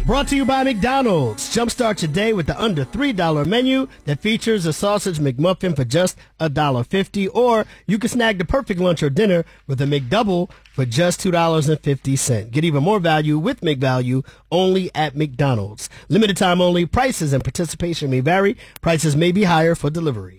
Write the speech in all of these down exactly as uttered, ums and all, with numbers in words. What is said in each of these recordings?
Brought to you by McDonald's. Jumpstart your day with the under three dollar menu that features a sausage McMuffin for just one dollar fifty. Or you can snag the perfect lunch or dinner with a McDouble for just two dollars and fifty cents. Get even more value with McValue only at McDonald's. Limited time only. Prices and participation may vary. Prices may be higher for delivery.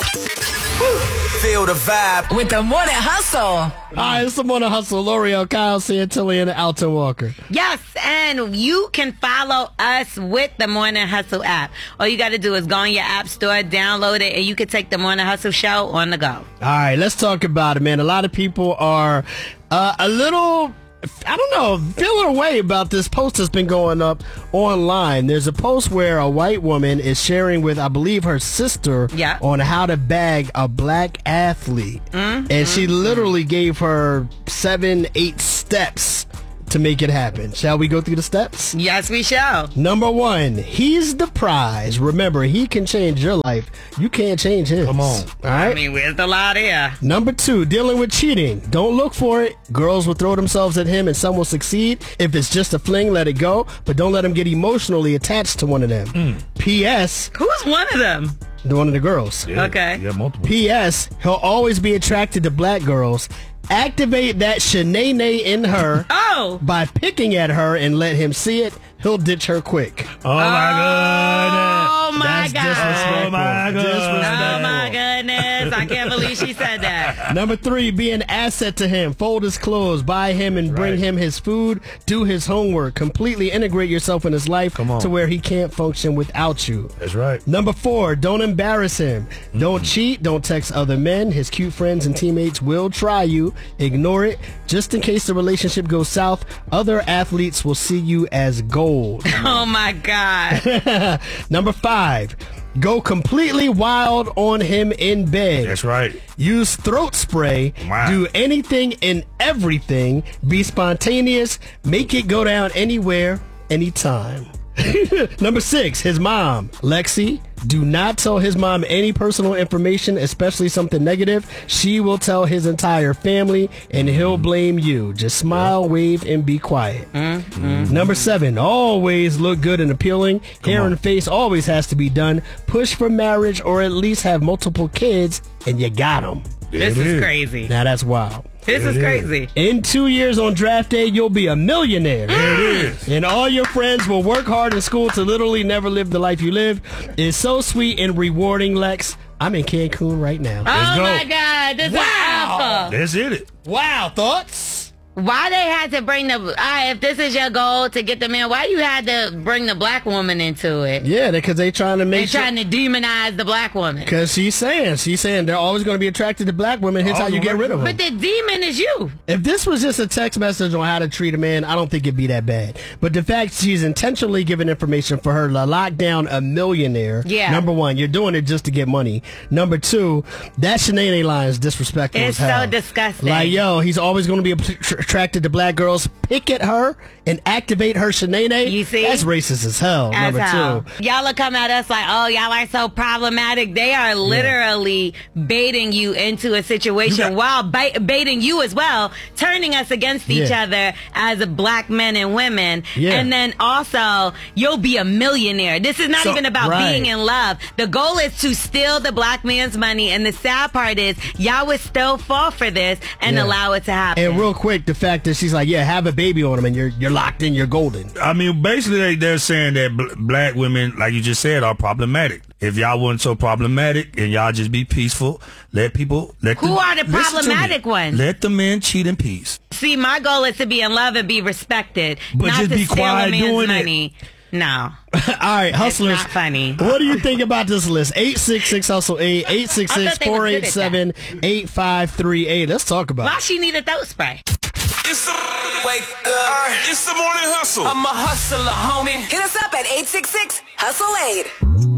Feel the vibe with the Morning Hustle. All right, it's the Morning Hustle. L'Oreal, Kyle Santilli, and Alton Walker. Yes, and you can follow us with the Morning Hustle app. All you got to do is go on your app store, download it, and you can take the Morning Hustle show on the go. All right, let's talk about it, man. A lot of people are uh, a little... I don't know, feel a way about this post that's been going up online. There's a post where a white woman is sharing with, I believe, her sister yeah. on how to bag a black athlete. Mm-hmm. And she literally gave her seven, eight steps to make it happen. Shall we go through the steps? Yes, we shall. Number one, he's the prize. Remember, he can change your life. You can't change his. Come on. All right? I mean, where's the lie there? Number two, dealing with cheating. Don't look for it. Girls will throw themselves at him and some will succeed. If it's just a fling, let it go. But don't let him get emotionally attached to one of them. Mm. P S Who's one of them? The one of the girls. Yeah, okay. Yeah, multiple. P S He'll always be attracted to black girls. Activate that shenanay in her oh. by picking at her and let him see it. He'll ditch her quick. Oh, my goodness. Oh, my That's God. disrespectful. Oh, my goodness. Disrespectful. Oh, my goodness. I can't believe she said that. Number three, be an asset to him. Fold his clothes, buy him and bring right. him his food, do his homework, completely integrate yourself in his life Come on. to where he can't function without you. That's right. Number four, don't embarrass him. Mm-hmm. Don't cheat. Don't text other men. His cute friends and teammates will try you. Ignore it. Just in case the relationship goes south, other athletes will see you as gold. Oh, my God. Number five, go completely wild on him in bed. That's right. Use throat spray. Wow. Do anything and everything. Be spontaneous. Make it go down anywhere, anytime. Number six, his mom. Lexi, do not tell his mom any personal information, especially something negative. She will tell his entire family, and he'll blame you. Just smile, wave, and be quiet. Mm-hmm. Number seven, always look good and appealing. Come Hair on. and face always has to be done. Push for marriage or at least have multiple kids, and you got them. This It is is. crazy. Now that's wild. This is It is. crazy. In two years on draft day, you'll be a millionaire. There it is. And all your friends will work hard in school to literally never live the life you live. It's so sweet and rewarding, Lex. I'm in Cancun right now. Oh, go. my God. This Wow. is awful. That's it. Wow, thoughts? Why they had to bring the... All right, if this is your goal to get the man, why you had to bring the black woman into it? Yeah, because they trying to They make sure. trying to demonize the black woman. Because she's saying, she's saying they're always going to be attracted to black women. Here's Oh, how you get right. rid of them. But the demon is you. If this was just a text message on how to treat a man, I don't think it'd be that bad. But the fact she's intentionally giving information for her to lock down a millionaire. Yeah. Number one, you're doing it just to get money. Number two, that shenanigan line is disrespectful It's as hell. so disgusting. Like, yo, he's always going to be att- attracted to black girls. Pick at her and activate her shenanigan. You see? That's racist as hell. As Number hell. two. Y'all will come at us like, oh, y'all are so problematic. They are literally baiting you into a situation You got- while ba- baiting you as well, turning us against each Yeah. other as black men and women. Yeah. And then also, you'll be a millionaire. This is not So- even about right. being in love. The goal is to steal the black man's money. And the sad part is, y'all would still fall for this and Yeah. allow it to happen. And real quick, the fact that she's like, yeah, have a baby on him and you're you're locked in, you're golden. I mean, basically, they, they're saying that bl- black women, like you just said, are problematic. If y'all weren't so problematic and y'all just be peaceful, let people... Let Who the, are the listen to me. problematic ones? Let the men cheat in peace. See, my goal is to be in love and be respected, But not just to be steal quiet a man's doing it. money. No. All right, hustlers. not funny. What do you think about this list? eight six six hustle eight, eight six six, four eight seven, eight five three eight. Let's talk about Why it. she need a throat spray? It's the wake up. It's the morning hustle. I'm a hustler, homie. Hit us up at eight six six, hustle eight.